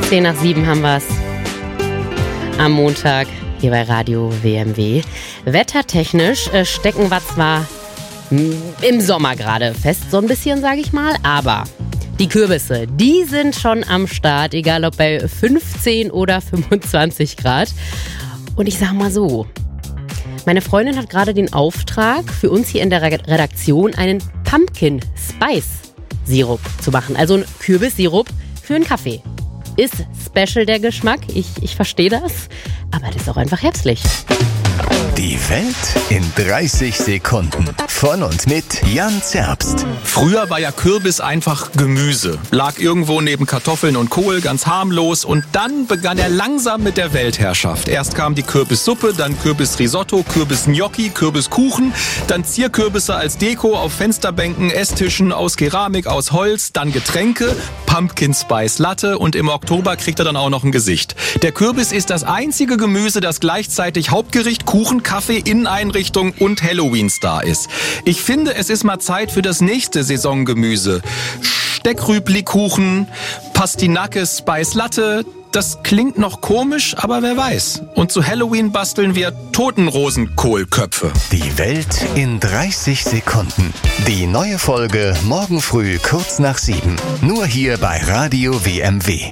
10 nach 7 haben wir es am Montag hier bei Radio WMW. Wettertechnisch stecken wir zwar im Sommer gerade fest, so ein bisschen, sage ich mal, aber die Kürbisse, die sind schon am Start, egal ob bei 15 oder 25 Grad. Und ich sag mal so, meine Freundin hat gerade den Auftrag, für uns hier in der Redaktion einen Pumpkin Spice Sirup zu machen. Also ein Kürbissirup für einen Kaffee. Ist special der Geschmack, ich verstehe das, aber das ist auch einfach herzlich. Die Welt in 30 Sekunden. Von und mit Jan Zerbst. Früher war ja Kürbis einfach Gemüse. Lag irgendwo neben Kartoffeln und Kohl, ganz harmlos. Und dann begann er langsam mit der Weltherrschaft. Erst kam die Kürbissuppe, dann Kürbisrisotto, Kürbisgnocchi, Kürbiskuchen, dann Zierkürbisse als Deko auf Fensterbänken, Esstischen aus Keramik, aus Holz, dann Getränke, Pumpkin Spice Latte und im Oktober kriegt er dann auch noch ein Gesicht. Der Kürbis ist das einzige Gemüse, das gleichzeitig Hauptgericht, Kuchen, Kaffee, Inneneinrichtung und Halloween-Star ist. Ich finde, es ist mal Zeit für das nächste Saisongemüse. Steckrübli-Kuchen, Pastinake Spice Latte. Das klingt noch komisch, aber wer weiß. Und zu Halloween basteln wir Totenrosenkohlköpfe. Die Welt in 30 Sekunden. Die neue Folge morgen früh kurz nach 7. Nur hier bei Radio WMW.